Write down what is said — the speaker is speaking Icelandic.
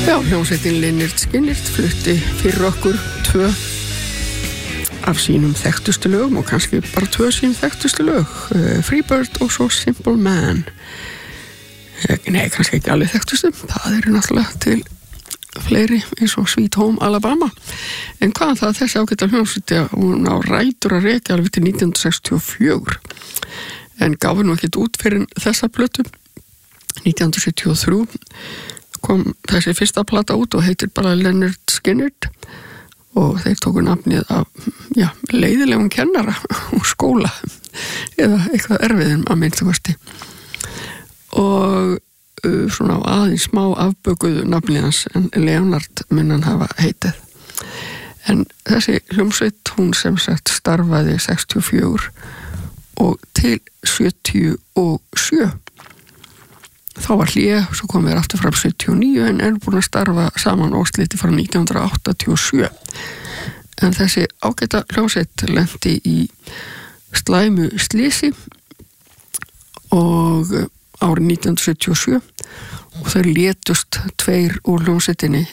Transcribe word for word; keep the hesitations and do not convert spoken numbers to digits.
Já, hljómsveitin Lynyrd Skynyrd flutti fyrir okkur tvö af sínum þekktustu lögum og kannski bara tvö sínum þekktustu lög, Freebird og svo Simple Man. Nei, kannski ekki alveg þekktustu, það eru náttúrulega til fleiri eins og Sweet Home Alabama. En hvaðan það þessi ágæta hljómsveit, hún á rætur að rekja alveg til nítján hundruð sextíu og fjögur, en gáfi nú ekkert út fyrir þessa plötu. nítján hundruð sjötíu og þrjú kom þessi fyrsta plata út og heitir bara Lynyrd Skynyrd og þeir tóku nafnið af já, leiðilegum kennara úr skóla eða eitthvað erfiðum að minnstu kosti. Og uh, svona aðeins smá afbökuðu nafnið hans en Leonard mun hann hafa heitið. En þessi hljómsveit hún sem sagt starfaði sextíu og fjögur og til sjötíu og sjö. Þá var hlé, svo kom við aftur fram sjötíu og níu en er búin að starfa saman og sliti frá nítján hundruð áttatíu og sjö. En þessi ágæta hljómsveit lenti í slæmu slysi og árið nítján hundruð sjötíu og sjö og þau létust tveir úr hljómsveitinni